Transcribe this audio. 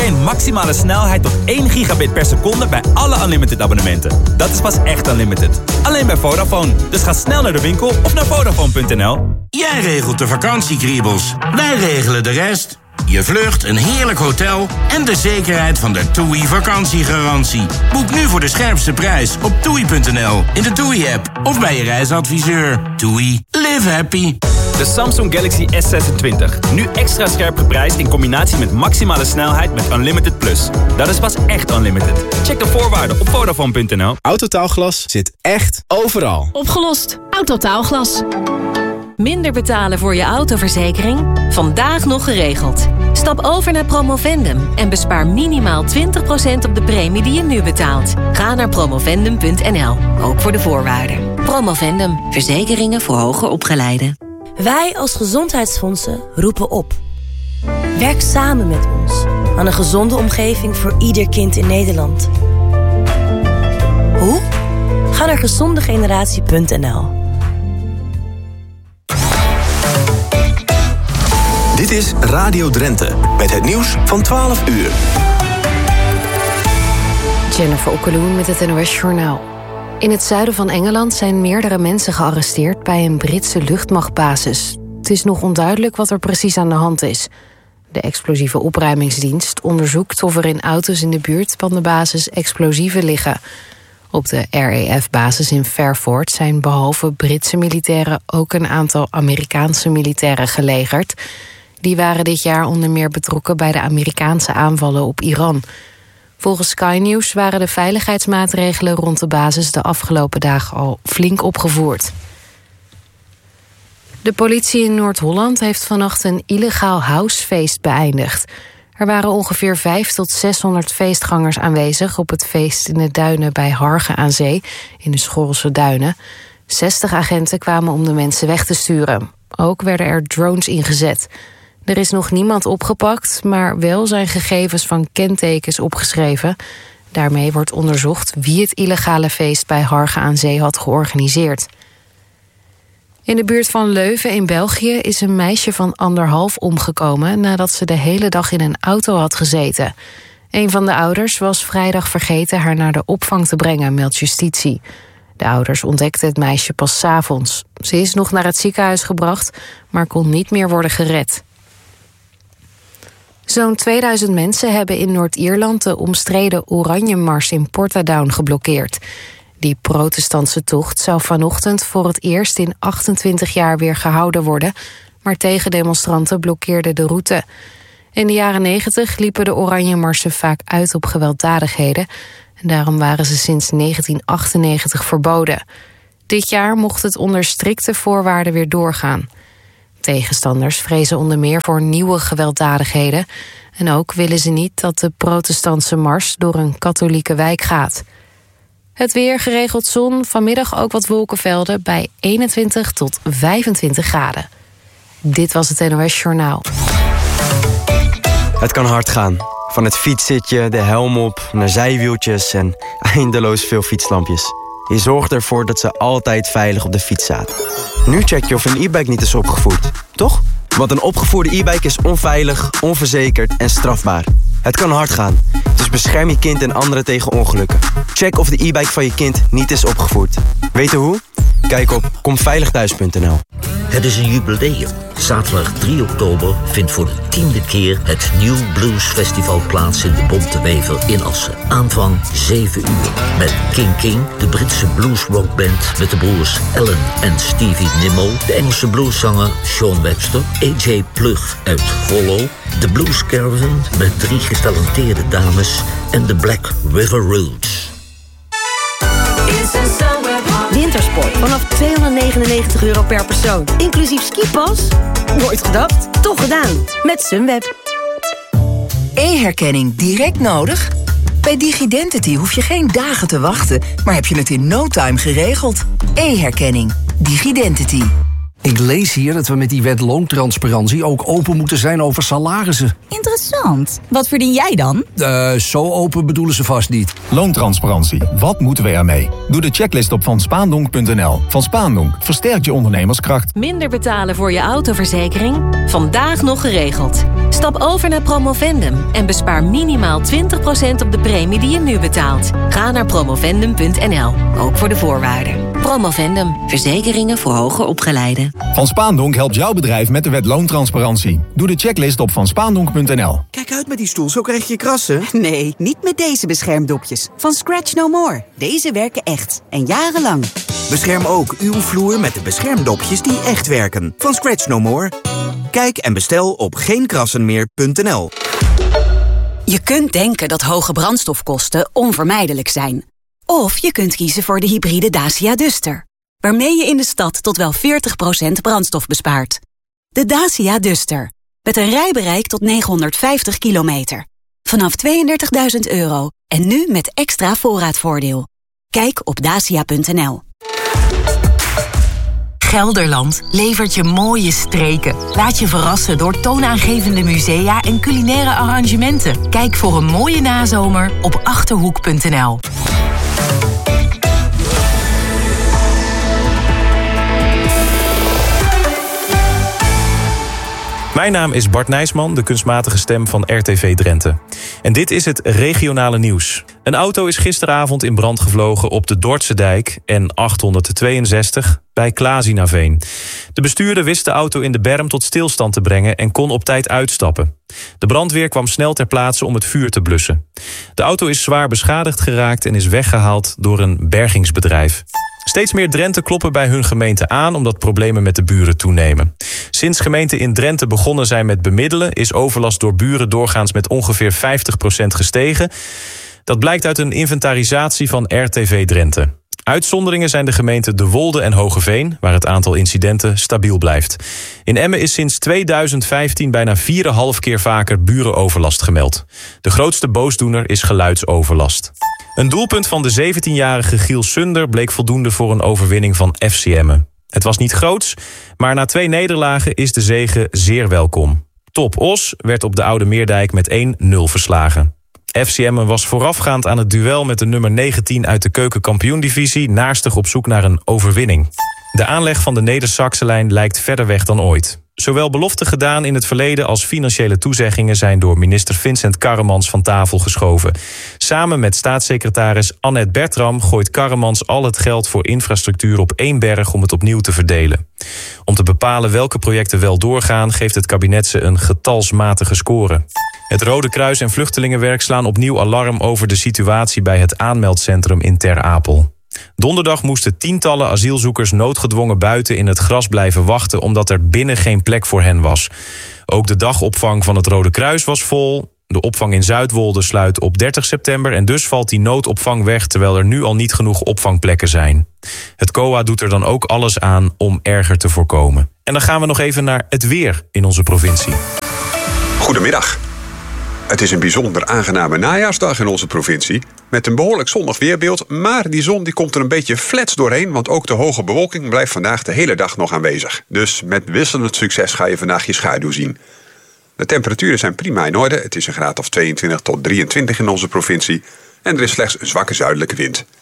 iedereen maximale snelheid tot 1 gigabit per seconde bij alle Unlimited abonnementen. Dat is pas echt Unlimited. Alleen bij Vodafone. Dus ga snel naar de winkel of naar Vodafone.nl. Jij regelt de vakantiekriebels. Wij regelen de rest. Je vlucht, een heerlijk hotel en de zekerheid van de TUI vakantiegarantie. Boek nu voor de scherpste prijs op TUI.nl, in de TUI-app of bij je reisadviseur. TUI. Live happy. De Samsung Galaxy S26. Nu extra scherp geprijsd in combinatie met maximale snelheid met Unlimited Plus. Dat is pas echt Unlimited. Check de voorwaarden op Vodafone.nl. Autotaalglas zit echt overal. Opgelost. Autotaalglas. Minder betalen voor je autoverzekering? Vandaag nog geregeld. Stap over naar Promovendum en bespaar minimaal 20% op de premie die je nu betaalt. Ga naar promovendum.nl, ook voor de voorwaarden. Promovendum, verzekeringen voor hoger opgeleiden. Wij als gezondheidsfondsen roepen op. Werk samen met ons aan een gezonde omgeving voor ieder kind in Nederland. Hoe? Ga naar gezondegeneratie.nl. Dit is Radio Drenthe, met het nieuws van 12 uur. Jennifer Okkeloen met het NOS Journaal. In het zuiden van Engeland zijn meerdere mensen gearresteerd bij een Britse luchtmachtbasis. Het is nog onduidelijk wat er precies aan de hand is. De explosieve opruimingsdienst onderzoekt of er in auto's in de buurt van de basis explosieven liggen. Op de RAF-basis in Fairford zijn behalve Britse militairen ook een aantal Amerikaanse militairen gelegerd. Die waren dit jaar onder meer betrokken bij de Amerikaanse aanvallen op Iran. Volgens Sky News waren de veiligheidsmaatregelen rond de basis de afgelopen dagen al flink opgevoerd. De politie in Noord-Holland heeft vannacht een illegaal housefeest beëindigd. Er waren ongeveer 500 tot 600 feestgangers aanwezig op het feest in de duinen bij Hargen aan Zee, in de Schorrelse Duinen. 60 agenten kwamen om de mensen weg te sturen. Ook werden er drones ingezet. Er is nog niemand opgepakt, maar wel zijn gegevens van kentekens opgeschreven. Daarmee wordt onderzocht wie het illegale feest bij Hargen aan Zee had georganiseerd. In de buurt van Leuven in België is een meisje van 1,5 omgekomen nadat ze de hele dag in een auto had gezeten. Een van de ouders was vrijdag vergeten haar naar de opvang te brengen, meldt justitie. De ouders ontdekten het meisje pas 's avonds. Ze is nog naar het ziekenhuis gebracht, maar kon niet meer worden gered. Zo'n 2000 mensen hebben in Noord-Ierland de omstreden Oranjemars in Portadown geblokkeerd. Die protestantse tocht zou vanochtend voor het eerst in 28 jaar weer gehouden worden, maar tegendemonstranten blokkeerden de route. In de jaren 90 liepen de Oranjemarsen vaak uit op gewelddadigheden en daarom waren ze sinds 1998 verboden. Dit jaar mocht het onder strikte voorwaarden weer doorgaan. Tegenstanders vrezen onder meer voor nieuwe gewelddadigheden en ook willen ze niet dat de protestantse mars door een katholieke wijk gaat. Het weer, geregeld zon, vanmiddag ook wat wolkenvelden bij 21 tot 25 graden. Dit was het NOS Journaal. Het kan hard gaan. Van het fietszitje, de helm op, naar zijwieltjes en eindeloos veel fietslampjes. Je zorgt ervoor dat ze altijd veilig op de fiets zaten. Nu check je of een e-bike niet is opgevoerd, toch? Want een opgevoerde e-bike is onveilig, onverzekerd en strafbaar. Het kan hard gaan, dus bescherm je kind en anderen tegen ongelukken. Check of de e-bike van je kind niet is opgevoerd. Weten hoe? Kijk op komveiligthuis.nl. Het is een jubileum. Zaterdag 3 oktober vindt voor de 10e keer het New Blues Festival plaats in de Bonte Wever in Assen. Aanvang 7 uur. Met King King, de Britse bluesrockband met de broers Alan en Stevie Nimmo, de Engelse blueszanger Sean Webster, AJ Plug uit Gollo, de Blues Caravan met 3 getalenteerde dames en de Black River Roots. Wintersport vanaf €299 per persoon. Inclusief skipas? Nooit gedacht, toch gedaan. Met Sunweb. E-herkenning direct nodig? Bij DigiDentity hoef je geen dagen te wachten, maar heb je het in no time geregeld. E-herkenning. DigiDentity. Ik lees hier dat we met die wet loontransparantie ook open moeten zijn over salarissen. Interessant. Interessant. Wat verdien jij dan? Zo open bedoelen ze vast niet. Loontransparantie. Wat moeten we ermee? Doe de checklist op vanspaandonk.nl. Van Spaandonk versterkt je ondernemerskracht. Minder betalen voor je autoverzekering? Vandaag nog geregeld. Stap over naar Promovendum en bespaar minimaal 20% op de premie die je nu betaalt. Ga naar promovendum.nl, ook voor de voorwaarden. Promovendum, verzekeringen voor hoger opgeleiden. Van Spaandonk helpt jouw bedrijf met de wet loontransparantie. Doe de checklist op vanspaandonk.nl. Kijk uit met die stoel, zo krijg je krassen. Nee, niet met deze beschermdopjes. Van Scratch No More. Deze werken echt. En jarenlang. Bescherm ook uw vloer met de beschermdopjes die echt werken. Van Scratch No More. Kijk en bestel op geenkrassenmeer.nl. Je kunt denken dat hoge brandstofkosten onvermijdelijk zijn. Of je kunt kiezen voor de hybride Dacia Duster, waarmee je in de stad tot wel 40% brandstof bespaart. De Dacia Duster, met een rijbereik tot 950 kilometer. Vanaf €32.000 en nu met extra voorraadvoordeel. Kijk op dacia.nl. Gelderland levert je mooie streken. Laat je verrassen door toonaangevende musea en culinaire arrangementen. Kijk voor een mooie nazomer op Achterhoek.nl. Mijn naam is Bart Nijsman, de kunstmatige stem van RTV Drenthe. En dit is het regionale nieuws. Een auto is gisteravond in brand gevlogen op de Dordtse-dijk N862 bij Klazinaveen. De bestuurder wist de auto in de berm tot stilstand te brengen en kon op tijd uitstappen. De brandweer kwam snel ter plaatse om het vuur te blussen. De auto is zwaar beschadigd geraakt en is weggehaald door een bergingsbedrijf. Steeds meer Drenten kloppen bij hun gemeente aan omdat problemen met de buren toenemen. Sinds gemeenten in Drenthe begonnen zijn met bemiddelen is overlast door buren doorgaans met ongeveer 50% gestegen. Dat blijkt uit een inventarisatie van RTV Drenthe. Uitzonderingen zijn de gemeenten De Wolde en Hogeveen, waar het aantal incidenten stabiel blijft. In Emmen is sinds 2015 bijna 4,5 keer vaker burenoverlast gemeld. De grootste boosdoener is geluidsoverlast. Een doelpunt van de 17-jarige Giel Sunder bleek voldoende voor een overwinning van FC Emmen. Het was niet groots, maar na 2 nederlagen is de zege zeer welkom. Top Os werd op de Oude Meerdijk met 1-0 verslagen. FC Emmen was voorafgaand aan het duel met de nummer 19 uit de keukenkampioendivisie naarstig op zoek naar een overwinning. De aanleg van de Neder-Saxe-lijn lijkt verder weg dan ooit. Zowel beloften gedaan in het verleden als financiële toezeggingen zijn door minister Vincent Karremans van tafel geschoven. Samen met staatssecretaris Annette Bertram gooit Karremans al het geld voor infrastructuur op één berg om het opnieuw te verdelen. Om te bepalen welke projecten wel doorgaan, geeft het kabinet ze een getalsmatige score. Het Rode Kruis en Vluchtelingenwerk slaan opnieuw alarm over de situatie bij het aanmeldcentrum in Ter Apel. Donderdag moesten tientallen asielzoekers noodgedwongen buiten in het gras blijven wachten omdat er binnen geen plek voor hen was. Ook de dagopvang van het Rode Kruis was vol. De opvang in Zuidwolde sluit op 30 september en dus valt die noodopvang weg terwijl er nu al niet genoeg opvangplekken zijn. Het COA doet er dan ook alles aan om erger te voorkomen. En dan gaan we nog even naar het weer in onze provincie. Goedemiddag. Het is een bijzonder aangename najaarsdag in onze provincie, met een behoorlijk zonnig weerbeeld, maar die zon die komt er een beetje flats doorheen, want ook de hoge bewolking blijft vandaag de hele dag nog aanwezig. Dus met wisselend succes ga je vandaag je schaduw zien. De temperaturen zijn prima in orde, het is een graad of 22 tot 23 in onze provincie en er is slechts een zwakke zuidelijke wind.